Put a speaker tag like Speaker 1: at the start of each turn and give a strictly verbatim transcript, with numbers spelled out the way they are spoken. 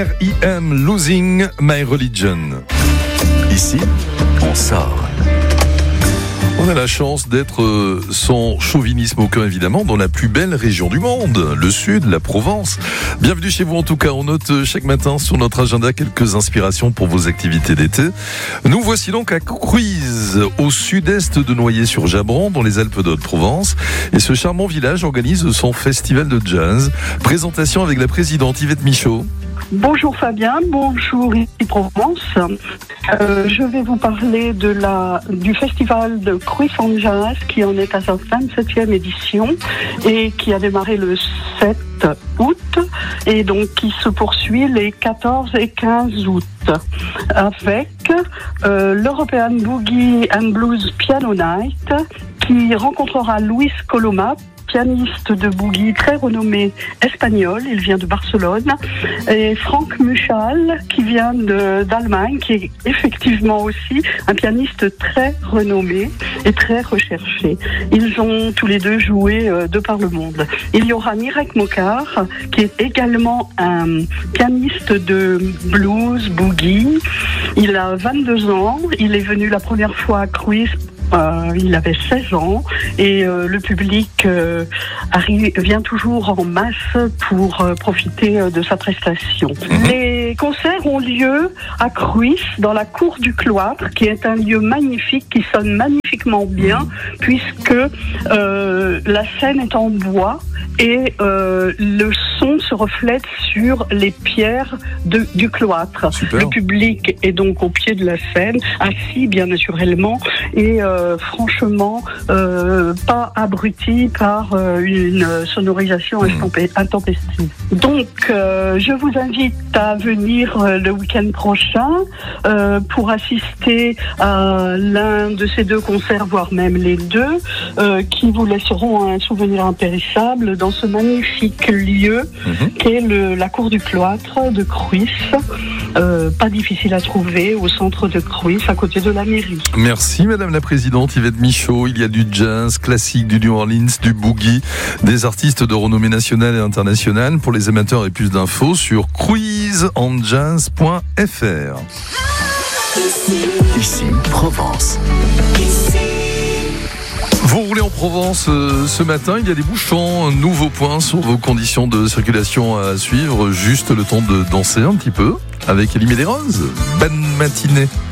Speaker 1: I am losing my religion. Ici, on sort. On a la chance d'être euh, sans chauvinisme aucun évidemment dans la plus belle région du monde, le sud, la Provence. Bienvenue chez vous en tout cas, on note chaque matin sur notre agenda quelques inspirations pour vos activités d'été. Nous voici donc à Cruise, au sud-est de Noyers-sur-Jabran, dans les Alpes de Haute-Provence. Et ce charmant village organise son festival de jazz. Présentation avec la présidente Yvette Michaud.
Speaker 2: Bonjour Fabien, bonjour ici Provence. Euh, je vais vous parler de la, du festival de Cruise en Jazz qui en est à sa vingt-septième édition et qui a démarré le sept août et donc qui se poursuit les quatorze et quinze août avec euh, l'European Boogie and Blues Piano Night qui rencontrera Luis Coloma, pianiste de boogie très renommé espagnol, il vient de Barcelone, et Franck Muchal qui vient de, d'Allemagne, qui est effectivement aussi un pianiste très renommé et très recherché. Ils ont tous les deux joué euh, de par le monde. Il y aura Mirek Mokar, qui est également un pianiste de blues, boogie. Il a vingt-deux ans, il est venu la première fois à Cruise. Euh, il avait seize ans et euh, le public euh, arrive, vient toujours en masse pour euh, profiter euh, de sa prestation. Mmh. Les concerts ont lieu à Cruis, dans la cour du cloître, qui est un lieu magnifique, qui sonne magnifiquement bien, mmh. puisque euh, la scène est en bois et euh, le son se reflète sur les pierres de, du cloître. Super. Le public est donc au pied de la scène, assis bien naturellement, et euh, franchement euh, pas abruti par euh, une sonorisation intempestive. Donc euh, je vous invite à venir euh, le week-end prochain euh, pour assister à l'un de ces deux concerts, voire même les deux, euh, qui vous laisseront un souvenir impérissable dans ce magnifique lieu mmh. qu'est le, la cour du cloître de Cruis. Euh, pas difficile à trouver au centre de Cruis, à côté de la mairie.
Speaker 1: Merci Madame la Présidente Yvette Michaud. Il y a du jazz classique, du New Orleans, du boogie, des artistes de renommée nationale et internationale. Pour les amateurs et plus d'infos sur cruise and jazz point f r.
Speaker 3: Ici, Ici Provence.
Speaker 1: Ici. Vous roulez en Provence euh, ce matin, il y a des bouchons, un nouveau point sur vos conditions de circulation à suivre, juste le temps de danser un petit peu avec Elie Médérose. Bonne matinée.